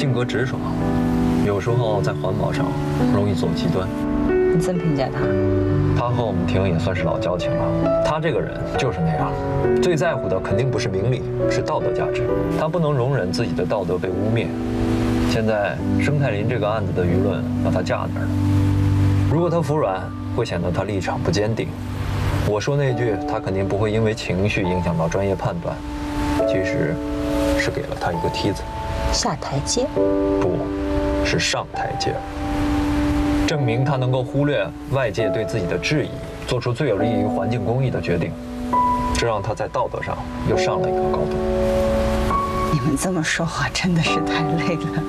性格直爽，有时候在环保上容易走极端。 你这么评价他？ 他和我们庭也算是老交情了。他这个人就是那样，最在乎的肯定不是名利，是道德价值。他不能容忍自己的道德被污蔑。现在生态林这个案子的舆论把他架那儿了，如果他服软，会显得他立场不坚定。我说那句他肯定不会因为情绪影响到专业判断，其实是给了他一个梯子， 下台阶？ 不是上台阶，证明他能够忽略外界对自己的质疑，做出最有利于环境公益的决定，这让他在道德上又上了一个高度。 你们这么说话真的是太累了。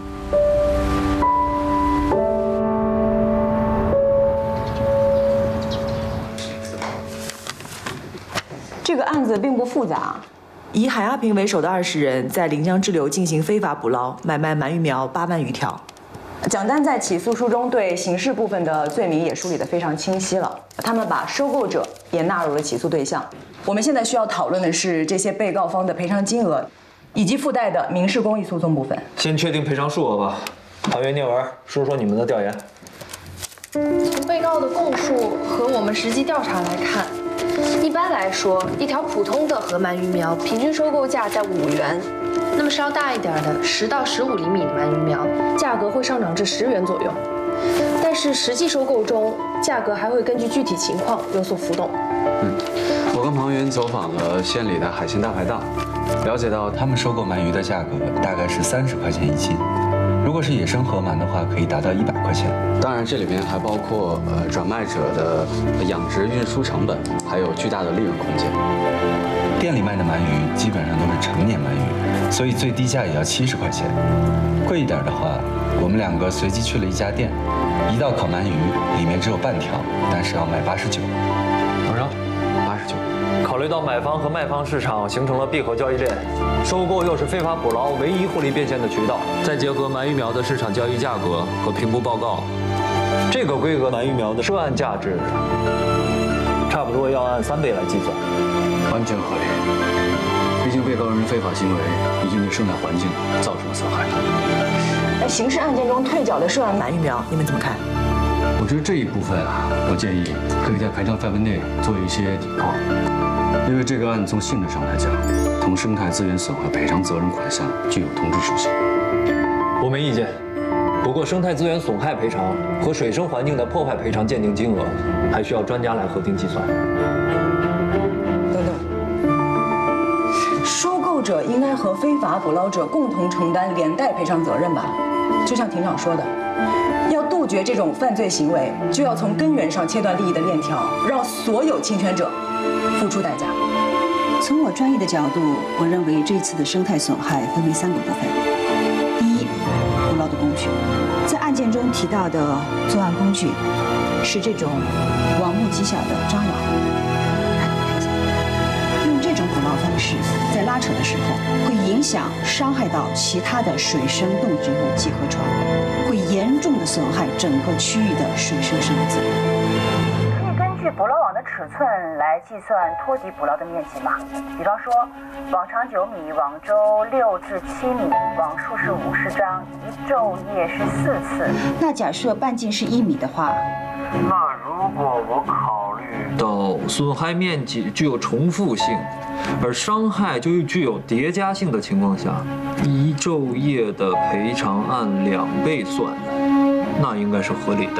这个案子并不复杂， 以海阿平为首的20人在临江支流进行非法捕捞、买卖鳗鱼苗8万余条。 蒋丹在起诉书中对刑事部分的罪名也梳理得非常清晰了，他们把收购者也纳入了起诉对象。我们现在需要讨论的是这些被告方的赔偿金额，以及附带的民事公益诉讼部分。 先确定赔偿数额吧。唐元、聂文，说说你们的调研。 从被告的供述和我们实际调查来看，一般来说，一条普通的河鳗鱼苗平均收购价在5元，那么稍大一点的10到15厘米的鳗鱼苗，价格会上涨至10元左右。但是实际收购中，价格还会根据具体情况有所浮动。 我跟庞云走访了县里的海鲜大排档，了解到他们收购鳗鱼的价格大概是30块钱1斤。如果是野生河鳗的话，可以达到100块钱。当然，这里面还包括转卖者的养殖运输成本，还有巨大的利润空间。店里卖的鳗鱼基本上都是成年鳗鱼，所以最低价也要70块钱。贵一点的话，我们2个随机去了一家店，一道烤鳗鱼里面只有半条，但是要卖89。 多少 ？89。 考虑到买方和卖方市场形成了闭合交易链，收购又是非法捕捞唯一获利变现的渠道，再结合鳗鱼苗的市场交易价格和评估报告，这个规格鳗鱼苗的涉案价值差不多要按3倍来计算， 完全合理。毕竟被告人非法行为已经对生态环境造成了损害。 在刑事案件中退缴的涉案鳗鱼苗，你们怎么看？ 我觉得这一部分我建议可以在赔偿范围内做一些抵扣，因为这个案子从性质上来讲，同生态资源损害赔偿责任款项具有同质属性。 我没意见。不过生态资源损害赔偿和水生环境的破坏赔偿鉴定金额，还需要专家来核定计算。 等等，收购者应该和非法捕捞者共同承担连带赔偿责任吧？就像庭长说的，要杜绝这种犯罪行为，就要从根源上切断利益的链条，让所有侵权者付出代价。 从我专业的角度，我认为这次的生态损害分为3个部分。第一，捕捞的工具，在案件中提到的作案工具是这种网目极小的张网。看一下，用这种捕捞方式在拉扯的时候，会影响伤害到其他的水生动植物及河床，会严重的损害整个区域的水生生物资源。 可以根据捕捞网的尺寸来计算托底捕捞的面积吗？比方说，网长9米，网周6至7米，网数是50张，一昼夜是4次。 那假设半径是1米的话， 那如果我考虑到损害面积具有重复性，而伤害就具有叠加性的情况下，一昼夜的赔偿按2倍算，那应该是合理的。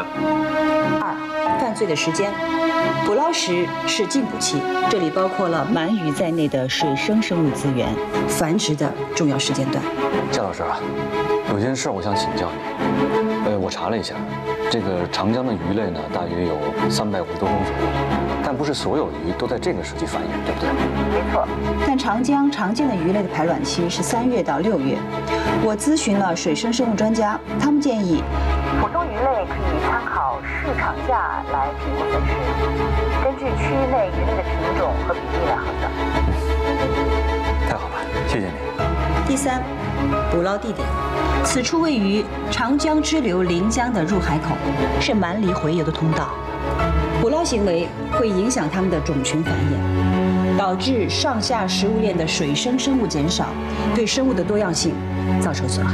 2、犯罪的时间。捕捞时是禁捕期，这里包括了鳗鱼在内的水生生物资源繁殖的重要时间段。 夏老师啊，有件事我想请教你。我查了一下，这个长江的鱼类呢，大约有350多种左右，但不是所有鱼都在这个时期繁衍，对不对？ 没错。 但长江常见的鱼类的排卵期是3月到6月。我咨询了水生生物专家，他们建议， 普通鱼类可以参考市场价来评估损失，根据区域内鱼类的品种和比例来核算。 太好了，谢谢你。 第3，捕捞地点，此处位于长江支流临江的入海口，是鳗鲡洄游的通道。捕捞行为会影响它们的种群繁衍，导致上下食物链的水生生物减少，对生物的多样性造成损害。